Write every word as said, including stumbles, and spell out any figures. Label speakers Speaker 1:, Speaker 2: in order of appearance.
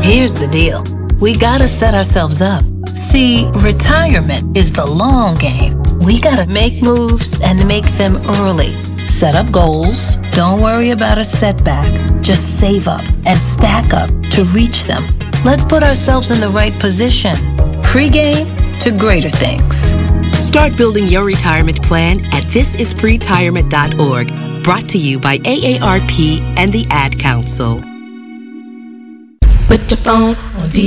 Speaker 1: Here's the deal. We gotta set ourselves up. See, retirement is the long game. We gotta make moves and make them early. Set up goals. Don't worry about a setback. Just save up and stack up to reach them. Let's put ourselves in the right position. Pre-game to greater things.
Speaker 2: Start building your retirement plan at this is pretirement dot org. Brought to you by A A R P and the Ad Council.
Speaker 3: Put your phone on D